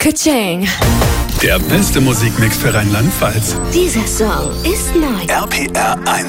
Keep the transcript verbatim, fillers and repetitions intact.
Ka-ching. Der beste Musikmix für Rheinland-Pfalz. Dieser Song ist neu. R P R eins.